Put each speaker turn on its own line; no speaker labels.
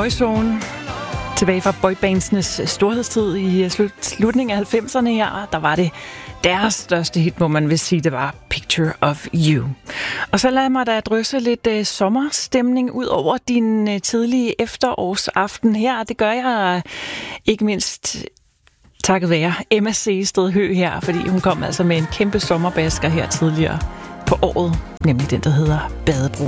Boyzone. Tilbage fra boybandsnes storhedstid i slutningen af 90'erne her, der var det deres største hit, må man vil sige, det var Picture of You. Og så lad mig da drysse lidt sommerstemning ud over din tidlige efterårsaften her. Det gør jeg ikke mindst takket være Emma Sehested Høgh her, fordi hun kom altså med en kæmpe sommerbasker her tidligere på året, nemlig den, der hedder Badebro.